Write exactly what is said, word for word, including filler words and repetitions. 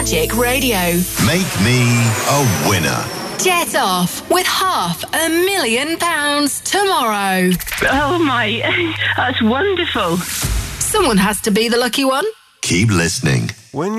Magic Radio. Make me a winner. Get off with half a million pounds tomorrow. Oh my, that's wonderful. Someone has to be the lucky one. Keep listening. When